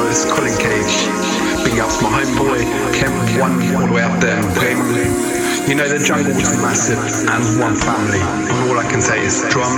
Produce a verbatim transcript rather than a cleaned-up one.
This is Colin Cage. Big up to my homeboy, Kemp One, all the way up there in Bremen. You know the jungle is massive and one family. And all I can say is drum